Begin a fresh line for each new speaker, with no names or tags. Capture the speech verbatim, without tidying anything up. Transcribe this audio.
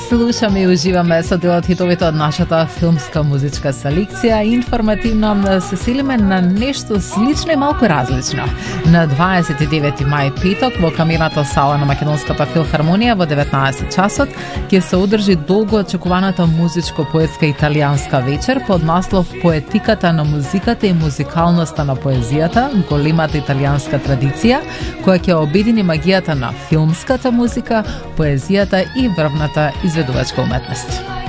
слушаме и уживаме со дел од хитовите од нашата филмска музичка селекција. Информативно се селиме на нешто слично и малку различно. На дваесет и девети мај, петок, во камерната сала на Македонската филхармонија во деветнаесет часот ќе се одржи долго очекуваната музичко-поетска италијанска вечер под наслов Поетиката на музиката и музикалноста на поезијата, големата италијанска традиција, која ќе обедини магијата на филмската музика, поезијата и врвната изведувачка уметност.